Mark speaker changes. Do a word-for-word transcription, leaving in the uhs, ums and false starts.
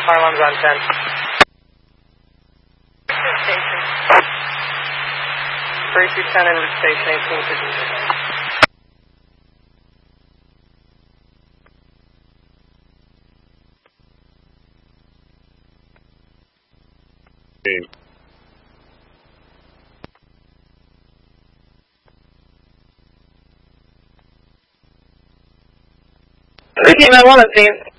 Speaker 1: fire alarm's on ten.
Speaker 2: Station.
Speaker 1: three two ten into station eighteen fifty-six.
Speaker 3: Team, I want to see